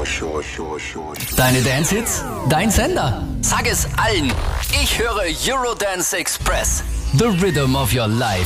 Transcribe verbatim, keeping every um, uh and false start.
Deine Dance-Hits? Dein Sender? Sag es allen. Ich höre Eurodance Express. The Rhythm of Your Life.